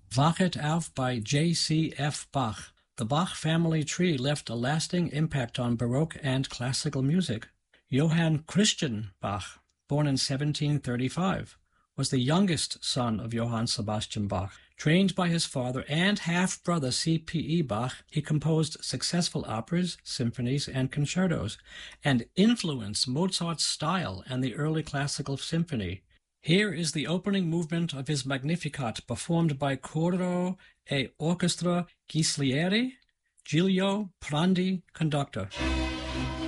Wachet auf by J.C.F. Bach. The Bach family tree left a lasting impact on Baroque and classical music. Johann Christian Bach, born in 1735, was the youngest son of Johann Sebastian Bach. Trained by his father and half-brother C.P.E. Bach, he composed successful operas, symphonies, and concertos, and influenced Mozart's style and the early classical symphony. Here is the opening movement of his Magnificat, performed by Coro e Orchestra Ghislieri, Giulio Prandi, conductor.